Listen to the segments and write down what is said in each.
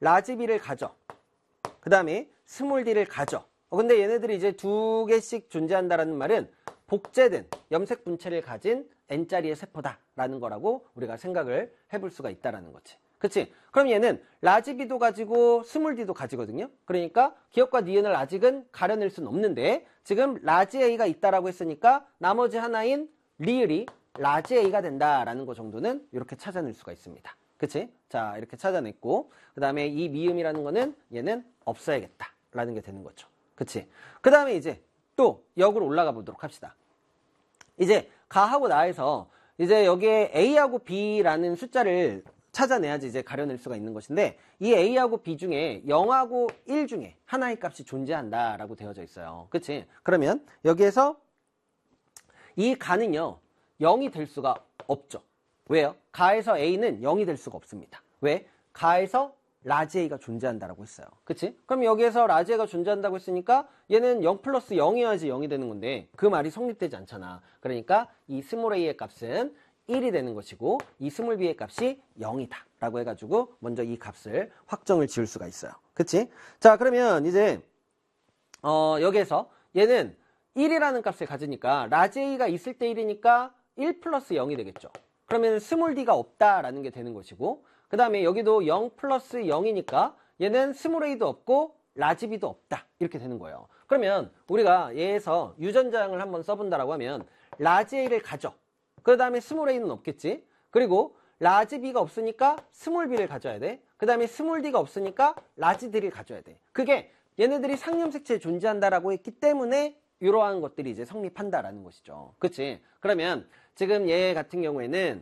라지 B를 가져. 그 다음에 스몰 D를 가져. 근데 얘네들이 이제 두 개씩 존재한다라는 말은 복제된 염색 분체를 가진 N자리의 세포다라는 거라고 우리가 생각을 해볼 수가 있다라는 거지. 그치? 그럼 얘는 라지 B도 가지고 스몰 D도 가지거든요. 그러니까 기억과 니은을 아직은 가려낼 수는 없는데 지금 라지 A가 있다라고 했으니까 나머지 하나인 리을이 라지 A가 된다라는 거 정도는 이렇게 찾아낼 수가 있습니다. 그치? 자, 이렇게 찾아냈고 그 다음에 이 미음이라는 거는 얘는 없어야겠다라는 게 되는 거죠. 그치? 그 다음에 이제 또 역으로 올라가 보도록 합시다. 이제 가하고 나에서 이제 여기에 A하고 B라는 숫자를 찾아내야지 이제 가려낼 수가 있는 것인데 이 A하고 B 중에 0하고 1 중에 하나의 값이 존재한다라고 되어져 있어요. 그치? 그러면 여기에서 이 가는요 0이 될 수가 없죠. 왜요? 가에서 A는 0이 될 수가 없습니다. 왜? 가에서 라지 A가 존재한다라고 했어요. 그치? 그럼 여기에서 라지 A가 존재한다고 했으니까 얘는 0 플러스 0이어야지 0이 되는 건데 그 말이 성립되지 않잖아. 그러니까 이 스몰 A의 값은 1이 되는 것이고 이 스몰 B의 값이 0이다 라고 해가지고 먼저 이 값을 확정을 지을 수가 있어요. 그치? 자, 그러면 이제 여기에서 얘는 1이라는 값을 가지니까 라지 A가 있을 때 1이니까 1 플러스 0이 되겠죠. 그러면 스몰 D가 없다라는 게 되는 것이고 그 다음에 여기도 0 플러스 0이니까 얘는 스몰 A도 없고 라지 B도 없다 이렇게 되는 거예요. 그러면 우리가 얘에서 유전자형을 한번 써본다라고 하면 라지 A를 가져. 그 다음에 스몰 A는 없겠지. 그리고 라지 B가 없으니까 스몰 B를 가져야 돼. 그 다음에 스몰 D가 없으니까 라지 D를 가져야 돼. 그게 얘네들이 상념색체에 존재한다라고 했기 때문에 이러한 것들이 이제 성립한다라는 것이죠. 그치? 그러면 지금 얘 같은 경우에는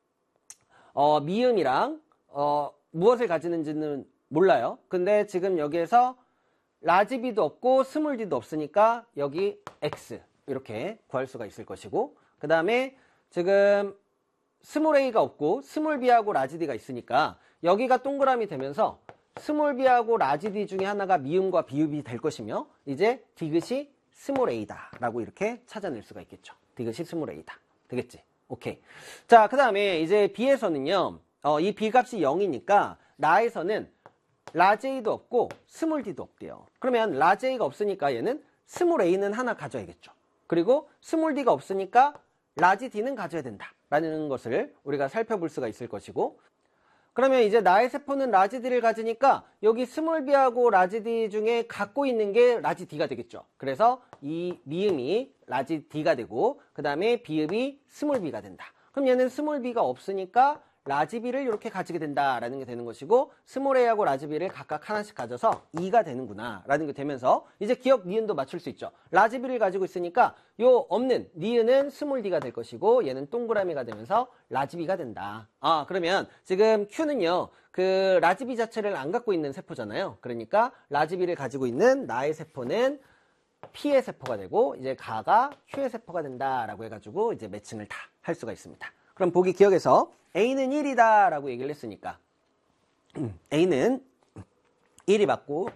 미음이랑 무엇을 가지는지는 몰라요. 근데 지금 여기에서 라지 B도 없고 스몰 D도 없으니까 여기 X 이렇게 구할 수가 있을 것이고 그 다음에 지금 스몰 A가 없고 스몰 B하고 라지 D가 있으니까 여기가 동그라미 되면서 스몰 B하고 라지 D 중에 하나가 미음과 비읍이 될 것이며 이제 디귿이 스몰 A다 라고 이렇게 찾아낼 수가 있겠죠. 디귿이 스몰 A다. 되겠지? 오케이. 자, 그 다음에 이제 B에서는요 이 B 값이 0이니까 나에서는 라지 A도 없고 스몰 D도 없대요. 그러면 라지 A가 없으니까 얘는 스몰 A는 하나 가져야겠죠. 그리고 스몰 D가 없으니까 라지 D는 가져야 된다라는 것을 우리가 살펴볼 수가 있을 것이고 그러면 이제 나의 세포는 라지 D를 가지니까 여기 스몰 B하고 라지 D 중에 갖고 있는 게 라지 D가 되겠죠. 그래서 이 미음이 라지 D가 되고 그 다음에 비읍이 스몰 B가 된다. 그럼 얘는 스몰 B가 없으니까 라지 B를 이렇게 가지게 된다라는 게 되는 것이고 스몰 A하고 라지 B를 각각 하나씩 가져서 2가 되는구나 라는 게 되면서 이제 기억 니은도 맞출 수 있죠. 라지 B를 가지고 있으니까 요 없는 니은은 스몰 D가 될 것이고 얘는 동그라미가 되면서 라지 B가 된다. 그러면 지금 Q는요 그 라지 B 자체를 안 갖고 있는 세포잖아요. 그러니까 라지 B를 가지고 있는 나의 세포는 P의 세포가 되고 이제 가가 Q의 세포가 된다라고 해가지고 이제 매칭을 다 할 수가 있습니다. 그럼 보기 기억에서 A는 1이다 라고 얘기를 했으니까 A는 1이 맞고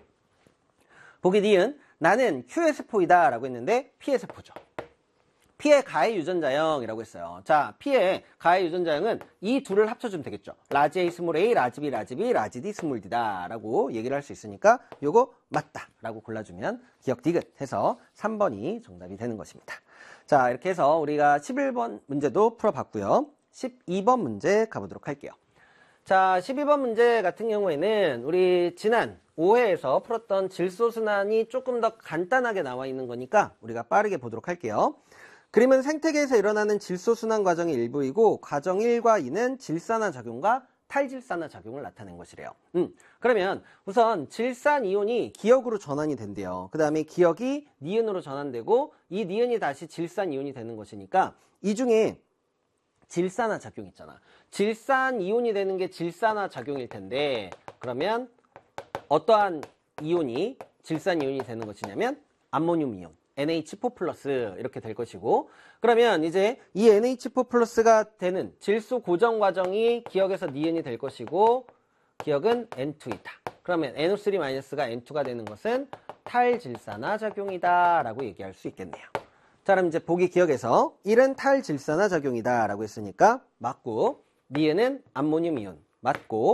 보기 니은 나는 Q의 세포이다 라고 했는데 P의 세포죠. P의 가의 유전자형이라고 했어요. 자, P의 가의 유전자형은 이 둘을 합쳐주면 되겠죠. 라지 A 스몰 A, 라지 B, 라지 B, 라지 D 스몰 D다 라고 얘기를 할 수 있으니까 요거 맞다 라고 골라주면 기억 디귿 해서 3번이 정답이 되는 것입니다. 자, 이렇게 해서 우리가 11번 문제도 풀어봤고요. 12번 문제 가보도록 할게요. 자, 12번 문제 같은 경우에는 우리 지난 5회에서 풀었던 질소순환이 조금 더 간단하게 나와 있는 거니까 우리가 빠르게 보도록 할게요. 그림은 생태계에서 일어나는 질소순환 과정의 일부이고 과정 1과 2는 질산화 작용과 탈질산화 작용을 나타낸 것이래요. 그러면 우선 질산이온이 기억으로 전환이 된대요. 그 다음에 기억이 니은으로 전환되고 이 니은이 다시 질산이온이 되는 것이니까 이 중에 질산화 작용 있잖아. 질산이온이 되는 게 질산화 작용일 텐데 그러면 어떠한 이온이 질산이온이 되는 것이냐면 암모늄 이온 NH4 플러스 이렇게 될 것이고 그러면 이제 이 NH4 플러스가 되는 질소 고정 과정이 기억에서 니은이 될 것이고 기억은 N2이다. 그러면 NO3 마이너스가 N2가 되는 것은 탈질산화 작용이다 라고 얘기할 수 있겠네요. 자, 그럼 이제 보기 기억에서 1은 탈질산화 작용이다 라고 했으니까 맞고 니은은 암모늄 이온 맞고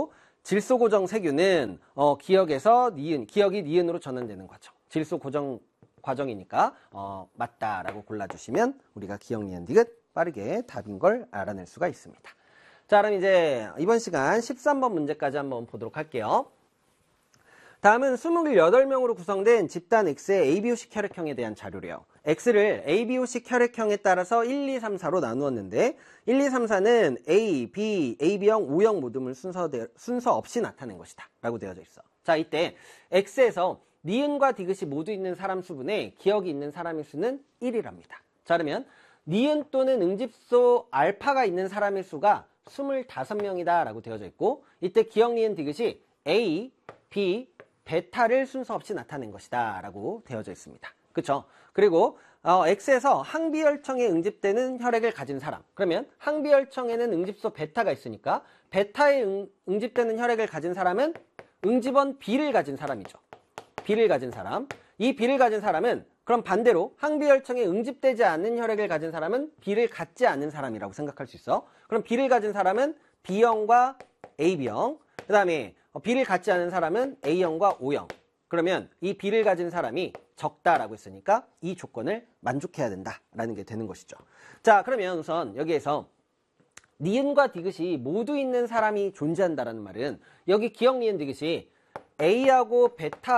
질소 고정 세균은 기억에서 기억이 니은으로 전환되는 과정. 질소 고정 과정이니까 맞다라고 골라주시면 우리가 기억 니은 디귿 빠르게 답인 걸 알아낼 수가 있습니다. 자, 그럼 이제 이번 시간 13번 문제까지 한번 보도록 할게요. 다음은 28명으로 구성된 집단 X의 ABOC 혈액형에 대한 자료래요. X를 ABOC 혈액형에 따라서 1, 2, 3, 4로 나누었는데 1, 2, 3, 4는 A, B, AB형, O형 모둠을 순서 없이 나타낸 것이다 라고 되어져 있어. 자, 이때 X에서 니은과 디귿이 모두 있는 사람 수분에 기억이 있는 사람의 수는 1이랍니다. 자, 그러면 니은 또는 응집소 알파가 있는 사람의 수가 25명이다 라고 되어져 있고 이때 기억 니은 디귿이 A, B, 베타를 순서 없이 나타낸 것이다 라고 되어져 있습니다. 그쵸? 그리고 X에서 항비혈청에 응집되는 혈액을 가진 사람, 그러면 항비혈청에는 응집소 베타가 있으니까 베타에 응집되는 혈액을 가진 사람은 응집원 B를 가진 사람이죠. B를 가진 사람. 이 B를 가진 사람은 그럼 반대로 항비혈청에 응집되지 않는 혈액을 가진 사람은 B를 갖지 않는 사람이라고 생각할 수 있어. 그럼 B를 가진 사람은 B형과 AB형, 그 다음에 B를 갖지 않은 사람은 A형과 O형. 그러면 이 B를 가진 사람이 적다라고 했으니까 이 조건을 만족해야 된다라는 게 되는 것이죠. 자, 그러면 우선 여기에서 니은과 디귿이 모두 있는 사람이 존재한다라는 말은 여기 기억 니은 디귿이 A하고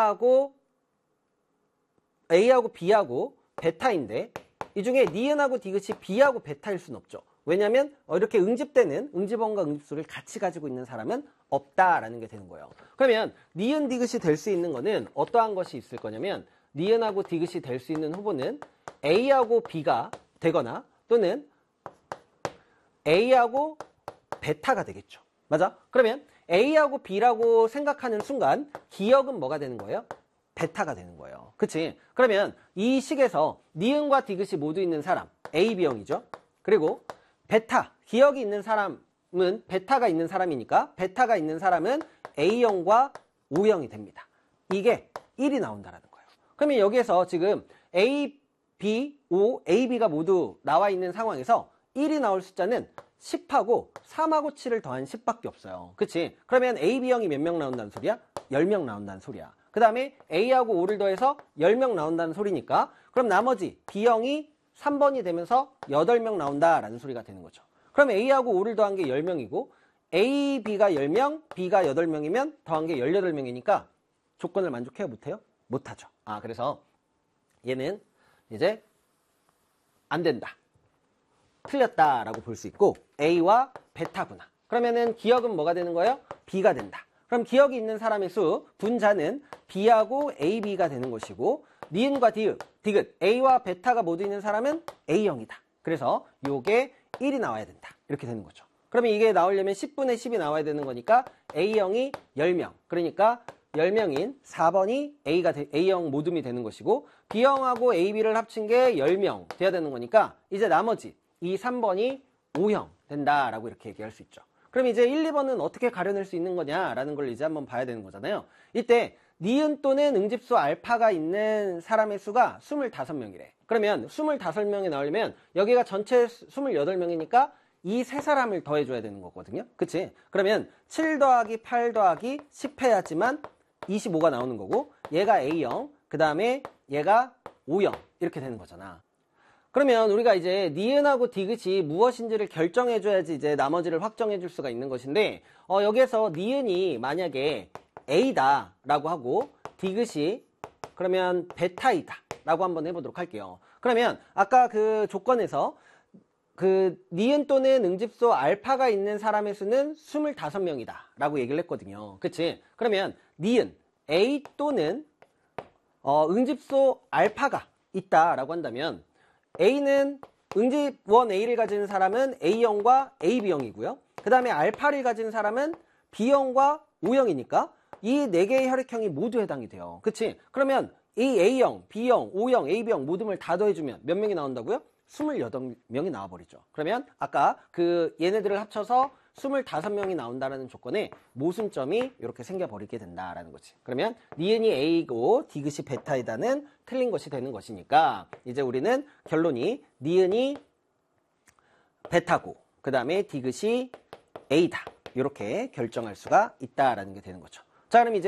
B하고 베타인데 이 중에 니은하고 디귿이 B하고 베타일 수는 없죠. 왜냐하면 이렇게 응집되는 응집원과 응집소를 같이 가지고 있는 사람은 없다라는 게 되는 거예요. 그러면 니은 디귿이 될 수 있는 거는 어떠한 것이 있을 거냐면 니은하고 디귿이 될 수 있는 후보는 A하고 B가 되거나 또는 A하고 베타가 되겠죠. 맞아? 그러면 A하고 B라고 생각하는 순간 기억은 뭐가 되는 거예요? 베타가 되는 거예요. 그치? 그러면 이 식에서 니은과 디귿이 모두 있는 사람 AB형이죠. 그리고 베타, 기억이 있는 사람은 베타가 있는 사람이니까 베타가 있는 사람은 A형과 O형이 됩니다. 이게 1이 나온다라는 거예요. 그러면 여기에서 지금 A, B, O, AB가 모두 나와 있는 상황에서 1이 나올 숫자는 10하고 3하고 7을 더한 10밖에 없어요. 그치? 그러면 AB형이 몇 명 나온다는 소리야? 10명 나온다는 소리야. 그 다음에 A하고 O를 더해서 10명 나온다는 소리니까 그럼 나머지 B형이 3번이 되면서 8명 나온다라는 소리가 되는 거죠. 그럼 A하고 O를 더한 게 10명이고 A, B가 10명, B가 8명이면 더한 게 18명이니까 조건을 만족해요? 못해요? 못하죠. 그래서 얘는 이제 안 된다. 틀렸다라고 볼 수 있고 A와 베타구나. 그러면은 기억은 뭐가 되는 거예요? B가 된다. 그럼 기억이 있는 사람의 수, 분자는 B하고 AB가 되는 것이고 니은과 디귿, A와 베타가 모두 있는 사람은 A형이다. 그래서 요게 1이 나와야 된다. 이렇게 되는 거죠. 그러면 이게 나오려면 10분의 10이 나와야 되는 거니까 A형이 10명. 그러니까 10명인 4번이 A형 모둠이 되는 것이고 B형하고 AB를 합친 게 10명 돼야 되는 거니까 이제 나머지 이 3번이 O형 된다라고 이렇게 얘기할 수 있죠. 그럼 이제 1, 2번은 어떻게 가려낼 수 있는 거냐라는 걸 이제 한번 봐야 되는 거잖아요. 이때 니은 또는 응집소 알파가 있는 사람의 수가 25명이래. 그러면 25명이 나오려면 여기가 전체 28명이니까 이 세 사람을 더해줘야 되는 거거든요. 그치? 그러면 7 더하기 8 더하기 10 해야지만 25가 나오는 거고 얘가 A형, 그 다음에 얘가 O형 이렇게 되는 거잖아. 그러면 우리가 이제 니은하고 디귿이 무엇인지를 결정해줘야지 이제 나머지를 확정해줄 수가 있는 것인데 여기에서 니은이 만약에 A다 라고 하고 디귿이 그러면 베타이다 라고 한번 해보도록 할게요. 그러면 아까 그 조건에서 그 니은 또는 응집소 알파가 있는 사람의 수는 25명이다 라고 얘기를 했거든요. 그치? 그러면 니은 A 또는 응집소 알파가 있다 라고 한다면 A는 응집원 A를 가진 사람은 A형과 AB형이고요. 그 다음에 알파를 가진 사람은 B형과 O형이니까 이 4개의 혈액형이 모두 해당이 돼요. 그치? 그러면 이 A형, B형, O형, AB형 모둠을 다 더해주면 몇 명이 나온다고요? 28명이 나와버리죠. 그러면 아까 그 얘네들을 합쳐서 25명이 나온다는 조건에 모순점이 이렇게 생겨버리게 된다라는 거지. 그러면 니은이 A고 디귿이 베타이다는 틀린 것이 되는 것이니까 이제 우리는 결론이 니은이 베타고 그 다음에 디귿이 A다 이렇게 결정할 수가 있다라는 게 되는 거죠. 자, 그럼 이제